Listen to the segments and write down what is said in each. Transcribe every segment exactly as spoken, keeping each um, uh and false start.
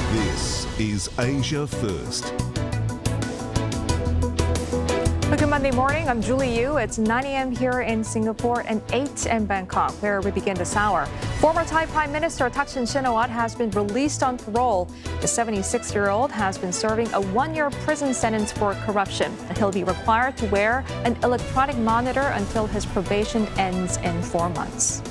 This is Asia First. Good Monday morning. I'm Julie Yu. It's nine a.m. here in Singapore and eight in Bangkok, where we begin this hour. Former Thai Prime Minister Thaksin Shinawatra has been released on parole. The seventy-six-year-old has been serving a one-year prison sentence for corruption. He'll be required to wear an electronic monitor until his probation ends in four months.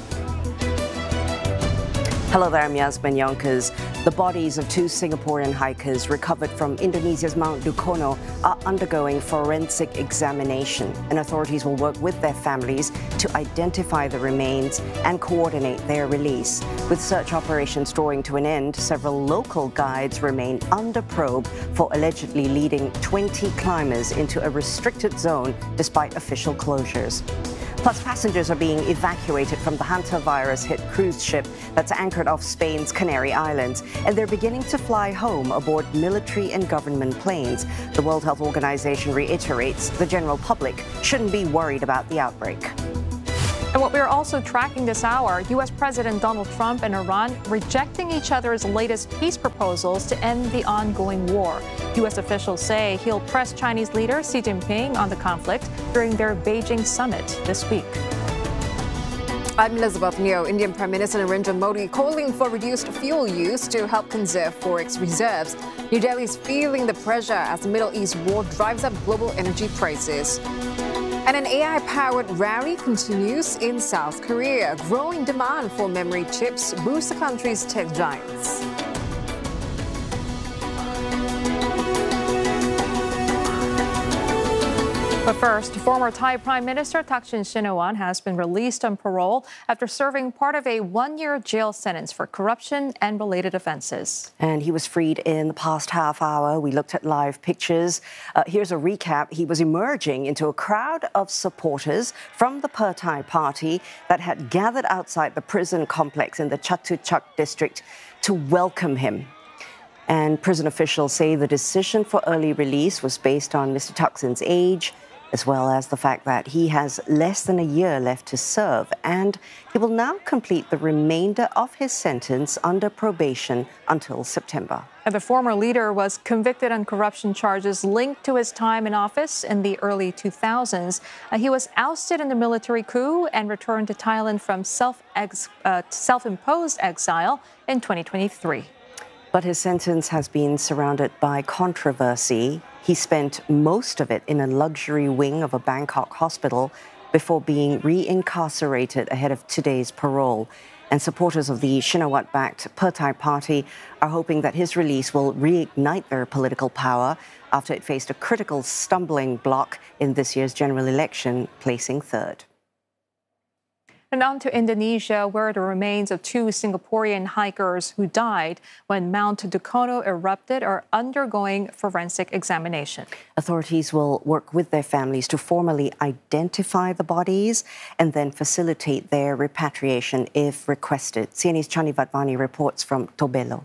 Hello there, I'm Yasmin Yonkers. The bodies of two Singaporean hikers recovered from Indonesia's Mount Dukono are undergoing forensic examination, and authorities will work with their families to identify the remains and coordinate their release. With search operations drawing to an end, several local guides remain under probe for allegedly leading twenty climbers into a restricted zone despite official closures. Plus, passengers are being evacuated from the hantavirus-hit cruise ship that's anchored off Spain's Canary Islands, and they're beginning to fly home aboard military and government planes. The World Health Organization reiterates the general public shouldn't be worried about the outbreak. And what we're also tracking this hour, U S President Donald Trump and Iran rejecting each other's latest peace proposals to end the ongoing war. U S officials say he'll press Chinese leader Xi Jinping on the conflict during their Beijing summit this week. I'm Elizabeth Neo. Indian Prime Minister Narendra Modi calling for reduced fuel use to help conserve forex reserves. New Delhi is feeling the pressure as the Middle East war drives up global energy prices. And an A I-powered rally continues in South Korea. Growing demand for memory chips boosts the country's tech giants. But first, former Thai Prime Minister Thaksin Shinawatra has been released on parole after serving part of a one-year jail sentence for corruption and related offenses. And he was freed in the past half hour. We looked at live pictures. Uh, here's a recap. He was emerging into a crowd of supporters from the Pheu Thai party that had gathered outside the prison complex in the Chatuchak district to welcome him. And prison officials say the decision for early release was based on Mister Thaksin's age, as well as the fact that he has less than a year left to serve, and he will now complete the remainder of his sentence under probation until September. And the former leader was convicted on corruption charges linked to his time in office in the early two thousands. Uh, he was ousted in the military coup and returned to Thailand from self ex- uh, self-imposed exile in twenty twenty-three. But his sentence has been surrounded by controversy. He spent most of it in a luxury wing of a Bangkok hospital before being re-incarcerated ahead of today's parole. And supporters of the Shinawatra-backed Pheu Thai party are hoping that his release will reignite their political power after it faced a critical stumbling block in this year's general election, placing third. And on to Indonesia, where the remains of two Singaporean hikers who died when Mount Dukono erupted are undergoing forensic examination. Authorities will work with their families to formally identify the bodies and then facilitate their repatriation if requested. C N A's Chani Vatwani reports from Tobelo.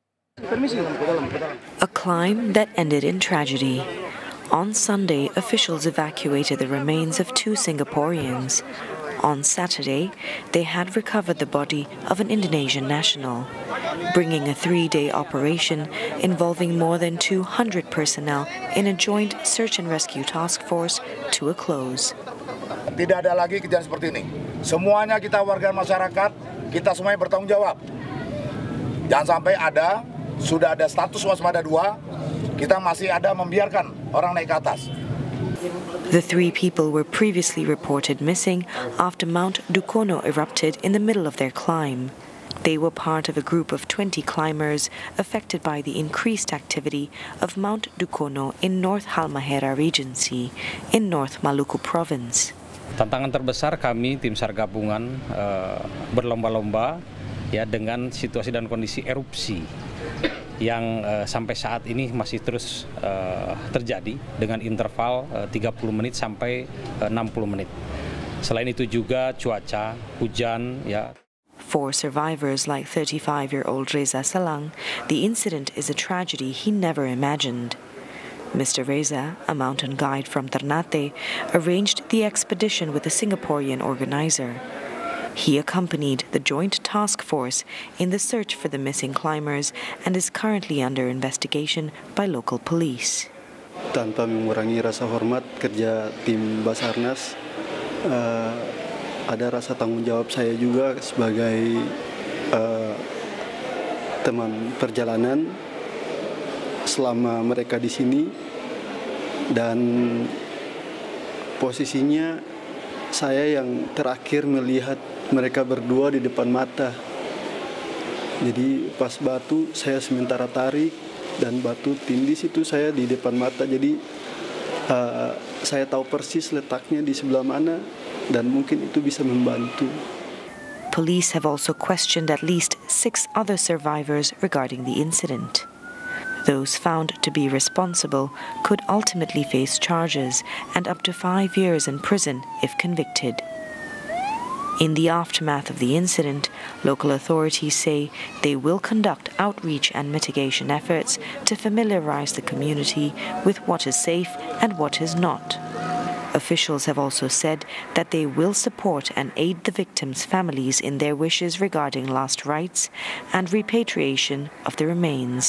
A climb that ended in tragedy. On Sunday, officials evacuated the remains of two Singaporeans. On Saturday, they had recovered the body of an Indonesian national, bringing a three-day operation involving more than two hundred personnel in a joint search and rescue task force to a close. Tidak ada lagi kejadian seperti ini. Semuanya kita warga masyarakat, kita semuanya bertanggung jawab. Jangan sampai ada, sudah ada status waspada dua, kita masih ada membiarkan orang naik ke atas. The three people were previously reported missing after Mount Dukono erupted in the middle of their climb. They were part of a group of twenty climbers affected by the increased activity of Mount Dukono in North Halmahera Regency in North Maluku Province. Tantangan terbesar kami tim SAR gabungan uh, berlomba-lomba ya dengan situasi dan kondisi erupsi yang uh, sampai saat ini masih terus uh, terjadi dengan interval uh, tiga puluh menit sampai uh, enam puluh menit. Selain itu juga cuaca, hujan ya. For survivors like thirty-five-year-old Reza Salang, the incident is a tragedy he never imagined. Mister Reza, a mountain guide from Ternate, arranged the expedition with a Singaporean organizer. He accompanied the Joint Task Force in the search for the missing climbers and is currently under investigation by local police. Tanpa mengurangi rasa hormat kerja tim Basarnas, uh, ada rasa tanggung jawab saya juga sebagai uh, teman perjalanan selama mereka di sini, dan posisinya saya yang terakhir melihat mereka berdua di depan mata. Jadi pas batu saya sementara tarik dan batu tindis itu saya di depan mata. Jadi uh, saya tahu persis letaknya di sebelah mana dan mungkin itu bisa membantu. Police have also questioned at least six other survivors regarding the incident. Those found to be responsible could ultimately face charges and up to five years in prison if convicted. In the aftermath of the incident, local authorities say they will conduct outreach and mitigation efforts to familiarize the community with what is safe and what is not. Officials have also said that they will support and aid the victims' families in their wishes regarding last rites and repatriation of the remains.